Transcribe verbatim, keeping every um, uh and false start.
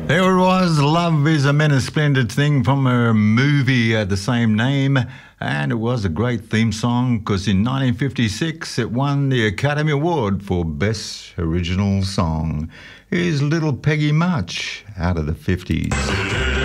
There it was, Love is a Menace, splendid thing from a movie at the same name, and it was a great theme song because in nineteen fifty-six it won the Academy Award for Best Original Song. Here's Little Peggy March out of the fifties.